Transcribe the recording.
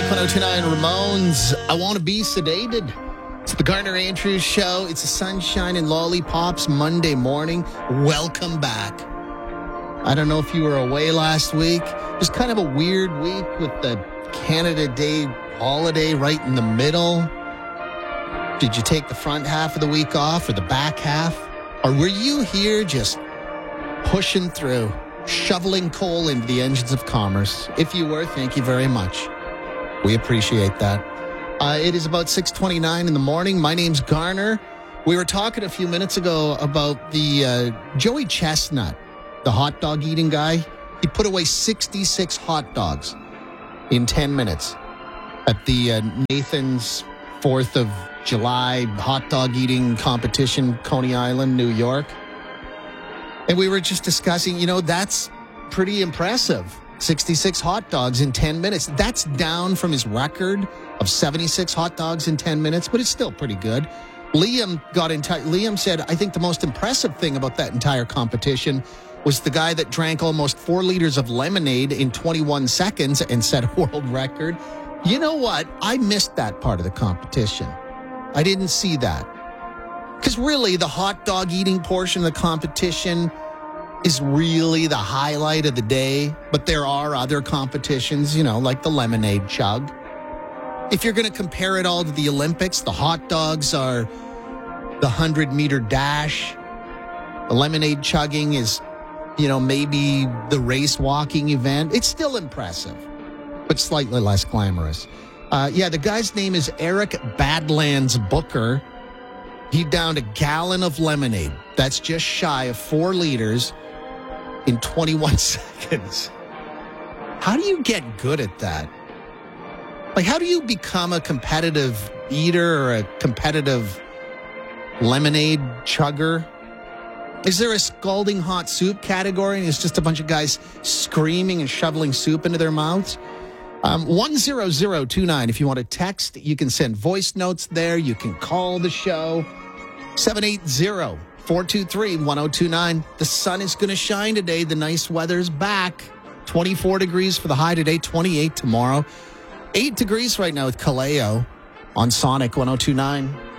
1029 Ramones. I want to be sedated. It's the Garner Andrews Show. It's a Sunshine and Lollipops Monday morning. Welcome back. I don't know if you were away last week. It was kind of a weird week with the Canada Day holiday right in the middle. Did you take the front half of the week off or the back half? Or were you here just pushing through, shoveling coal into the engines of commerce? If you were, thank you very much. We appreciate that. It is about 6:29 in the morning. My name's Garner. We were talking a few minutes ago about the Joey Chestnut, the hot dog eating guy. He put away 66 hot dogs in 10 minutes at the Nathan's 4th of July hot dog eating competition, Coney Island, New York. And we were just discussing, that's pretty impressive. 66 hot dogs in 10 minutes. That's down from his record of 76 hot dogs in 10 minutes, but it's still pretty good. Liam got in touch. Liam said, I think the most impressive thing about that entire competition was the guy that drank almost 4 liters of lemonade in 21 seconds and set a world record. You know what? I missed that part of the competition. I didn't see that. Because really, the hot dog eating portion of the competition is really the highlight of the day. But there are other competitions, like the lemonade chug. If you're going to compare it all to the Olympics, the hot dogs are the 100-meter dash. The lemonade chugging is, maybe the race walking event. It's still impressive, but slightly less glamorous. The guy's name is Eric Badlands Booker. He downed a gallon of lemonade. That's just shy of 4 liters in 21 seconds. How do you get good at that? Like, how do you become a competitive eater or a competitive lemonade chugger? Is there a scalding hot soup category and it's just a bunch of guys screaming and shoveling soup into their mouths? 10029. If you want to text, you can send voice notes there. You can call the show. 780-423-1029. The sun is going to shine today. The nice weather's back. 24 degrees for the high today, 28 tomorrow. 8 degrees right now with Kaleo on Sonic 1029.